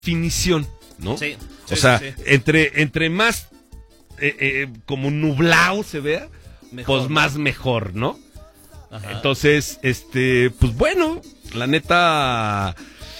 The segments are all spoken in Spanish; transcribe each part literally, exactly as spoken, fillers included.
definición, ¿no? Sí. sí o sea, sí, sí. entre entre más eh, eh, como nublado se vea, Mejor, pues ¿no? más mejor, ¿no? Ajá. Entonces, este, pues bueno, la neta,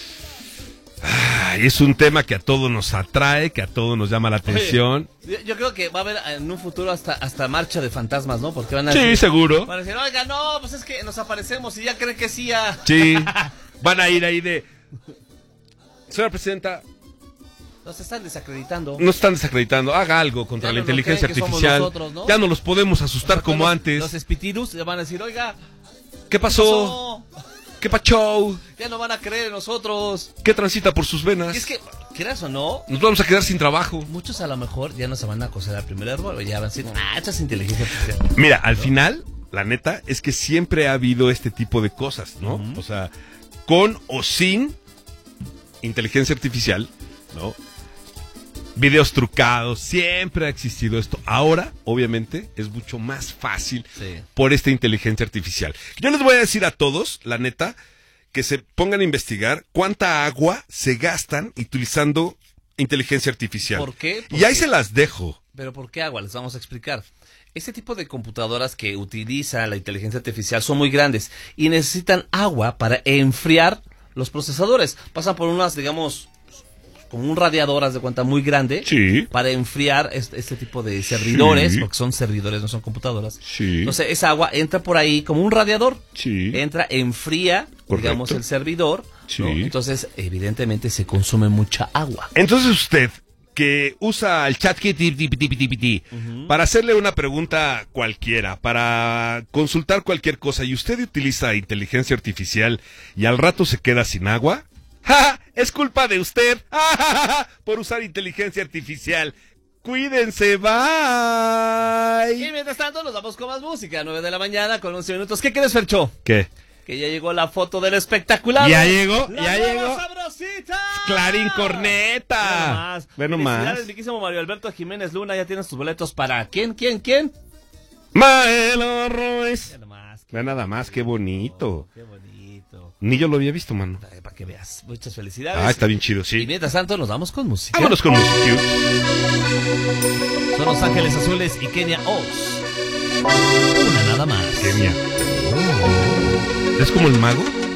ay, es un tema que a todos nos atrae, que a todos nos llama la atención. Oye, yo, yo creo que va a haber en un futuro hasta hasta marcha de fantasmas, ¿no? Porque van a Sí, decir, seguro. van a decir, oiga, no, pues es que nos aparecemos y ya creen que sí ya. Sí, van a ir ahí de, señora presidenta, Nos están desacreditando. nos están desacreditando, haga algo contra Ya la no nos inteligencia creen que somos artificial. nosotros, ¿no? Ya no los podemos asustar Los- como los- antes. Los espíritus le van a decir, oiga, ¿Qué pasó? pasó? ¿Qué pacho? Ya no van a creer en nosotros. ¿Qué transita por sus venas? Y es que, quieras o no, Nos vamos a quedar sin trabajo. muchos a lo mejor ya no se van a coser al primer error. Ya van a decir, ah, esta es inteligencia artificial. Mira, al final, la neta, es que siempre ha habido este tipo de cosas, ¿no? Ujú. O sea, con o sin inteligencia artificial, ¿no? Videos trucados, siempre ha existido esto. Ahora, obviamente, es mucho más fácil Sí. por esta inteligencia artificial. Yo les voy a decir a todos, la neta, que se pongan a investigar cuánta agua se gastan utilizando inteligencia artificial. ¿Por qué? Y ahí Porque- se las dejo. Pero ¿por qué agua? Les vamos a explicar. Este tipo de computadoras que utiliza la inteligencia artificial son muy grandes y necesitan agua para enfriar los procesadores. Pasan por unas, digamos, como un radiador, haz de cuenta, muy grande. Sí. Para enfriar este, este tipo de servidores, Sí. porque son servidores, no son computadoras. Sí. Entonces esa agua entra por ahí como un radiador. Sí. Entra, enfría, Correcto. digamos, el servidor. Sí. ¿no? Entonces, evidentemente, se consume mucha agua. Entonces usted, que usa el chat G P T para hacerle una pregunta cualquiera, para consultar cualquier cosa, y usted utiliza inteligencia artificial y al rato se queda sin agua, ¡ja! Es culpa de usted, ¡ja, ja, ja, ja! Por usar inteligencia artificial. Cuídense, Y bye. mientras tanto, nos vamos con más música. nueve de la mañana con once minutos. ¿Qué crees, Fercho? ¿Qué? Que ya llegó la foto del espectacular. Ya llegó, ¡La ya nueva llegó. Sabrosita! Clarín Corneta. Ve Ve nomás. nomás. Felicidades, miquísimo Mario Alberto Jiménez Luna. Ya tienes tus boletos para... ¿Quién, quién, quién? Maelo Royce. Ve nomás. Ve nada más, qué bonito. Qué bonito. Ni yo lo había visto, mano. Ay, para que veas. Muchas felicidades. Ah, está bien chido, Y sí. mientras tanto, nos vamos con música. Vámonos con música. Son Los Ángeles Azules y Kenia Oz. Una nada más. Kenia. ¿Es como el mago?